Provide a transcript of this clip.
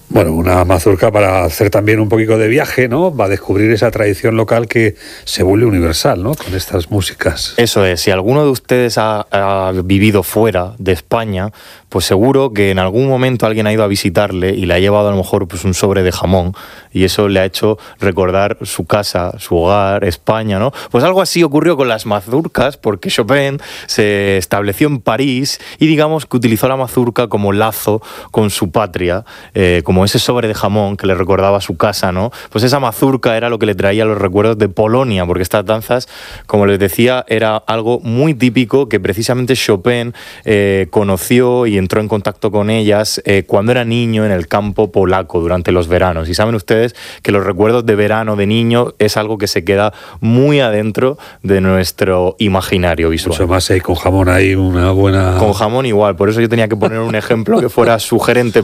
Bueno, una mazurca para hacer también un poquito de viaje, ¿no? Va a descubrir esa tradición local que se vuelve universal, ¿no? Con estas músicas. Eso es, si alguno de ustedes ha vivido fuera de España, pues seguro que en algún momento alguien ha ido a visitarle y le ha llevado a lo mejor pues un sobre de jamón y eso le ha hecho recordar su casa, su hogar, España, ¿no? Pues algo así ocurrió con las mazurcas porque Chopin se estableció en París y digamos que utilizó la mazurca como lazo con su patria, como ese sobre de jamón que le recordaba su casa, ¿no? Pues esa mazurca era lo que le traía los recuerdos de Polonia, porque estas danzas, como les decía, era algo muy típico que precisamente Chopin conoció y entró en contacto con ellas cuando era niño en el campo polaco durante los veranos. Y saben ustedes que los recuerdos de verano, de niño, es algo que se queda muy adentro de nuestro imaginario visual. Mucho más con jamón ahí, una buena... Con jamón igual, por eso yo tenía que poner un ejemplo que fuera sugerente